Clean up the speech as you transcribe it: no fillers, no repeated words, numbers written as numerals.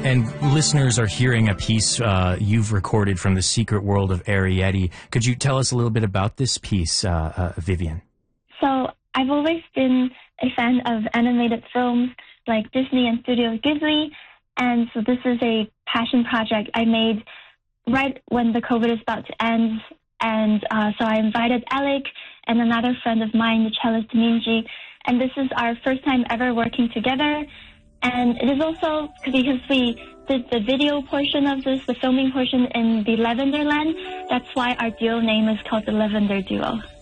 And listeners are hearing a piece you've recorded from the secret world of Arrietty. Could you tell us a little bit about this piece, Vivian? So I've always been a fan of animated films like Disney and Studio Ghibli, and so this is a passion project I made right when the COVID is about to end. And so I invited Alec and another friend of mine, the cellist Minji, and this is our first time ever working together. And it is also because we did the video portion of this, the filming portion in the Lavender Land. That's why our duo name is called the Lavender Duo.